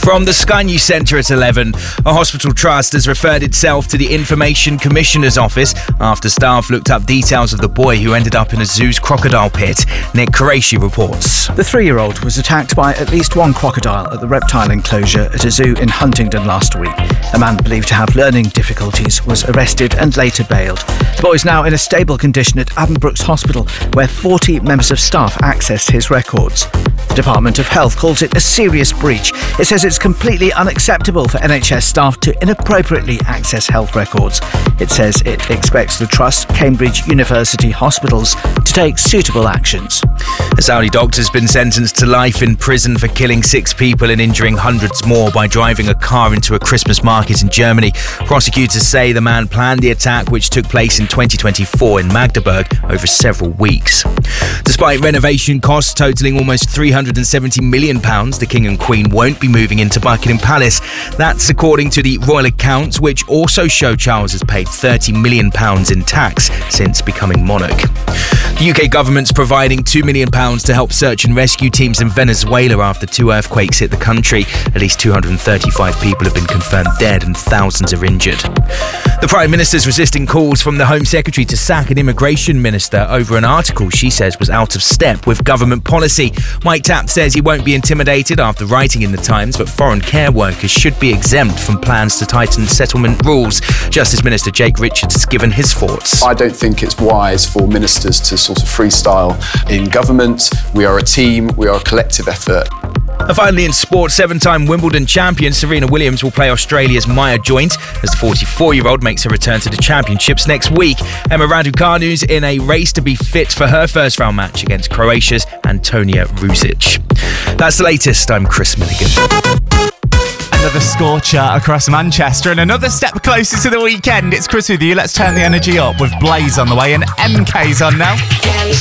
From the Sky News Centre at 11, a hospital trust has referred itself to the Information Commissioner's office after staff looked up details of the boy who ended up in a zoo's crocodile pit. Nick Qureshi reports. The 3-year-old was attacked by at least one crocodile at the reptile enclosure at a zoo in Huntingdon last week. A man believed to have learning difficulties was arrested and later bailed. The boy is now in a stable condition at Addenbrooke's Hospital, where 40 members of staff accessed his records. The Department of Health calls it a serious breach. It says it's completely unacceptable for NHS staff to inappropriately access health records. It says it expects the Trust, Cambridge University Hospitals to take suitable actions. A Saudi doctor's been sentenced to life in prison for killing 6 people and injuring hundreds more by driving a car into a Christmas market in Germany. Prosecutors say the man planned the attack, which took place in 2024 in Magdeburg, over several weeks. Despite renovation costs totalling almost £370 million, the King and Queen won't be moving into Buckingham Palace. That's according to the royal accounts, which also show Charles has paid £30 million in tax since becoming monarch. The UK government's providing £2 million to help search and rescue teams in Venezuela after 2 earthquakes hit the country. At least 235 people have been confirmed dead and thousands are injured. The Prime Minister's resisting calls from the Home Secretary to sack an immigration minister over an article she says was out of step with government policy. Mike Tapp says he won't be intimidated after writing in The Times that foreign care workers should be exempt from plans to tighten settlement rules. Justice Minister Jake Richards has given his thoughts. I don't think it's wise for ministers to sort of freestyle in government. We are a team, we are a collective effort. And finally in sport, 7-time Wimbledon champion Serena Williams will play Australia's Maya Joint as the 44-year-old makes her return to the championships next week. Emma Raducanu's in a race to be fit for her first round match against Croatia's Antonia Ruzic. That's the latest. I'm Chris Milligan. Another scorcher across Manchester and another step closer to the weekend. It's Chris with you. Let's turn the energy up with Blaze on the way and MK's on now.